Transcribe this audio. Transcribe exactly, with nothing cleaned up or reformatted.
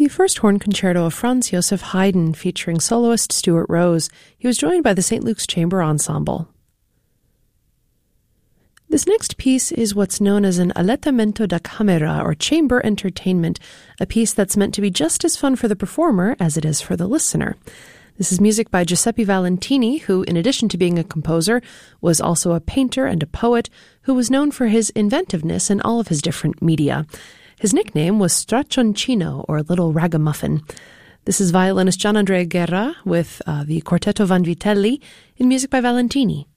the first horn concerto of Franz Joseph Haydn featuring soloist Stuart Rose. He was joined by the Saint Luke's Chamber Ensemble. This next piece is what's known as an allettamento da camera, or chamber entertainment, a piece that's meant to be just as fun for the performer as it is for the listener. This is music by Giuseppe Valentini, who, in addition to being a composer, was also a painter and a poet who was known for his inventiveness in all of his different media. His nickname was Straccioncino, or Little Ragamuffin. This is violinist Gianandrea Guerra with uh, the Quartetto Vanvitelli in music by Valentini.